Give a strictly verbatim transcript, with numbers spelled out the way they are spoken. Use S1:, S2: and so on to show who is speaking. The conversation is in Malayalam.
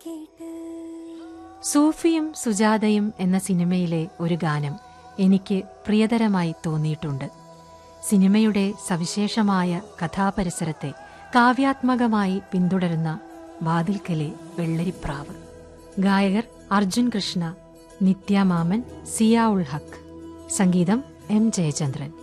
S1: സൂഫിയും സുജാതയും എന്ന സിനിമയിലെ ഒരു ഗാനം എനിക്ക് പ്രിയതരമായി തോന്നിയിട്ടുണ്ട്. സിനിമയുടെ സവിശേഷമായ കഥാപരിസരത്തെ കാവ്യാത്മകമായി പിന്തുടരുന്ന വാതിൽക്കലെ വെള്ളരിപ്രാവ്. ഗായകർ അർജുൻ കൃഷ്ണ, നിത്യ മാമൻ, സിയ ഉൾ ഹക്ക്. സംഗീതം എം ജയചന്ദ്രൻ.